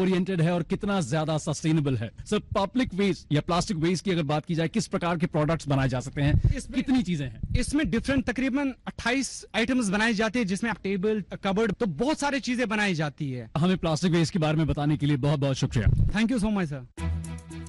Oriented है और कितना ज्यादा सस्टेनेबल है। सर, पब्लिक वेस्ट या प्लास्टिक वेस्ट की अगर बात की जाए, किस प्रकार के प्रोडक्ट्स बनाए जा सकते हैं, कितनी चीजें हैं इसमें? डिफरेंट तकरीबन 28 आइटम्स बनाई जाती है, जिसमें टेबल, कबर्ड, तो बहुत सारी चीजें बनाई जाती है। हमें प्लास्टिक वेस्ट के बारे में बताने के लिए बहुत बहुत शुक्रिया। Thank you so much sir.